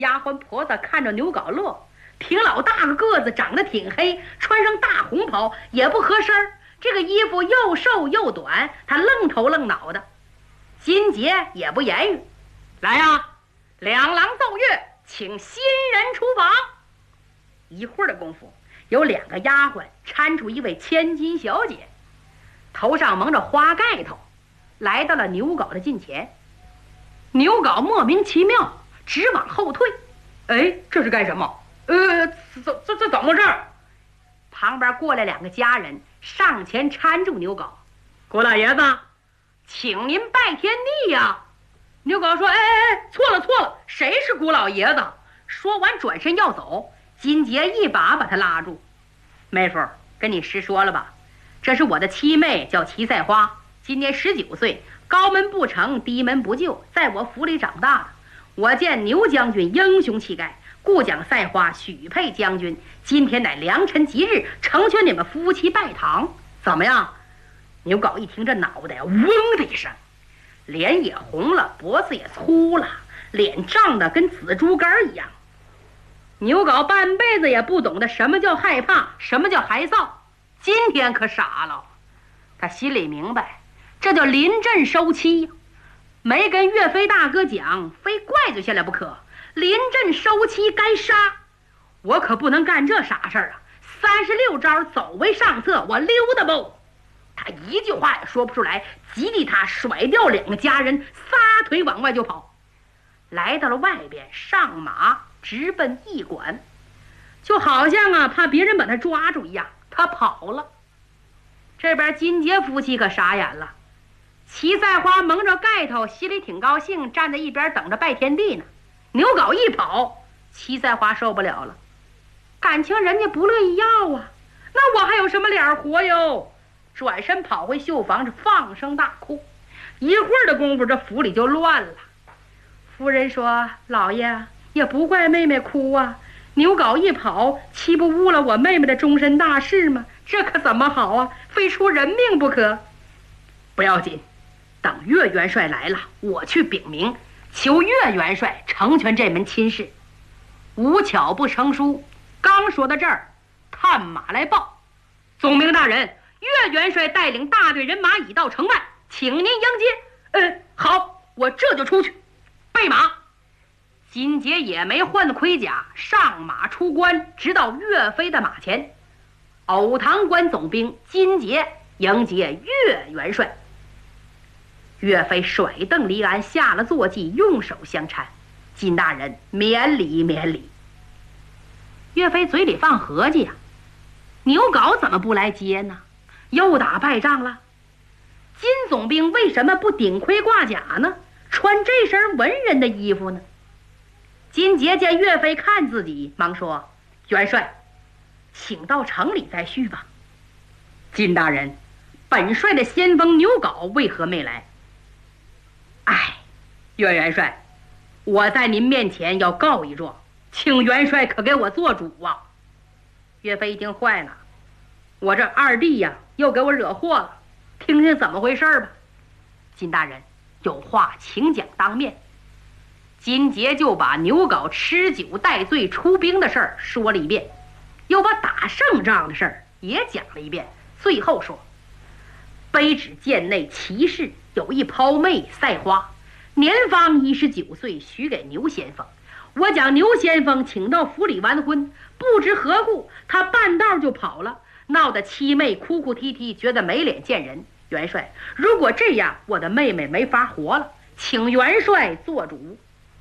丫鬟婆子看着牛皋乐，挺老大个子，长得挺黑，穿上大红袍也不合身儿，这个衣服又瘦又短，他愣头愣脑的。金杰也不言语，来呀，两郎奏乐，请新人出房。一会儿的功夫，有2个丫鬟搀出一位千金小姐，头上蒙着花盖头，来到了牛皋的近前。牛皋莫名其妙，直往后退。哎，这是干什么？这怎么回事？旁边过来2个家人，上前搀住牛皋。郭老爷子，请您拜天地呀！牛皋说：“哎，错了，谁是郭老爷子？”说完转身要走，金杰一把把他拉住。妹夫，跟你实说了吧，这是我的七妹，叫齐赛花，今年19岁，高门不成低门不就，在我府里长大的。我见牛将军英雄气概，故将赛花许配将军。今天乃良辰吉日，成全你们夫妻拜堂，怎么样？牛皋一听，这脑袋嗡的一声，脸也红了，脖子也粗了，脸胀得跟紫竹竿一样。牛皋半辈子也不懂得什么叫害怕，什么叫害臊，今天可傻了。他心里明白，这叫临阵收妻呀，没跟岳飞大哥讲，非怪罪下来不可。临阵收妻该杀，我可不能干这傻事儿啊！36招走为上策，我溜达不？他一句话也说不出来，急得他甩掉2个家人，撒腿往外就跑。来到了外边，上马直奔驿馆，就好像怕别人把他抓住一样，他跑了。这边金杰夫妻可傻眼了。齐赛花蒙着盖头，心里挺高兴，站在一边等着拜天地呢。牛皋一跑，齐赛花受不了了，感情人家不乐意要啊，那我还有什么脸活哟？转身跑回绣房，放声大哭。一会儿的功夫，这府里就乱了。夫人说：“老爷也不怪妹妹哭啊，牛皋一跑，岂不误了我妹妹的终身大事吗？这可怎么好啊，非出人命不可。”不要紧，等岳元帅来了，我去禀明，求岳元帅成全这门亲事。无巧不成书，刚说到这儿，探马来报：“总兵大人，岳元帅带领大队人马已到城外，请您迎接。”好，我这就出去。备马。金杰也没换盔甲，上马出关，直到岳飞的马前。藕塘关总兵金杰迎接岳元帅。岳飞甩蹬离鞍，下了坐骑，用手相搀：“金大人，免礼免礼。”岳飞嘴里放合计呀，牛皋怎么不来接呢？又打败仗了。金总兵为什么不顶盔挂甲呢？穿这身文人的衣服呢？金杰见岳飞看自己，忙说：“元帅，请到城里再叙吧。”金大人，本帅的先锋牛皋为何没来？哎，岳元帅，我在您面前要告一状，请元帅可给我做主啊！岳飞一听坏了，我这二弟呀，又给我惹祸了，听听怎么回事吧。金大人，有话请讲当面。金杰就把牛皋吃酒带醉出兵的事儿说了一遍，又把打胜仗的事儿也讲了一遍，最后说：“卑职剑内骑士有一胞妹赛花，年方19岁，许给牛先锋。我将牛先锋请到府里完婚，不知何故，他半道就跑了，闹得七妹哭哭啼啼，觉得没脸见人。元帅，如果这样，我的妹妹没法活了，请元帅做主。”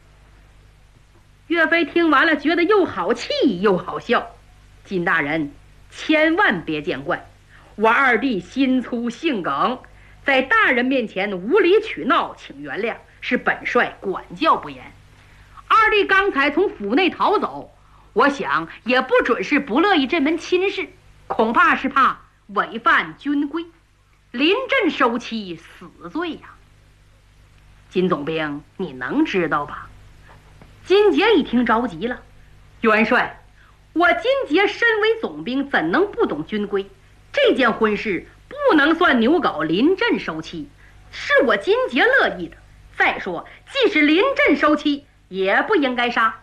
岳飞听完了，觉得又好气又好笑。金大人，千万别见怪，我二弟心粗性梗，在大人面前无理取闹，请原谅，是本帅管教不严。二弟刚才从府内逃走，我想也不准是不乐意这门亲事，恐怕是怕违犯军规，临阵收妻，死罪呀。金总兵，你能知道吧？金杰一听着急了：“元帅，我金杰身为总兵，怎能不懂军规？这件婚事不能算牛皋临阵收妻，是我金杰乐意的。再说，即使临阵收妻，也不应该杀。